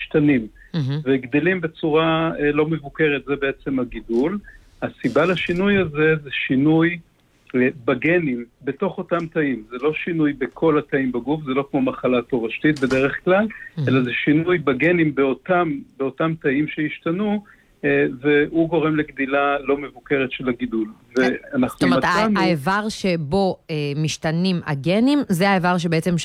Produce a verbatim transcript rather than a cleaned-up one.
משתנים, mm-hmm. וגדלים בצורה לא מבוקרת, זה בעצם הגידול. הסיבה לשינוי הזה זה שינוי בגנים, בתוך אותם תאים. זה לא שינוי בכל התאים בגוף, זה לא כמו מחלה תורשתית בדרך כלל, mm-hmm. אלא זה שינוי בגנים באותם, באותם תאים שהשתנו, והוא גורם לגדילה לא מבוקרת של הגידול. זאת אומרת, האיבר שבו משתנים הגנים, זה האיבר שבעצם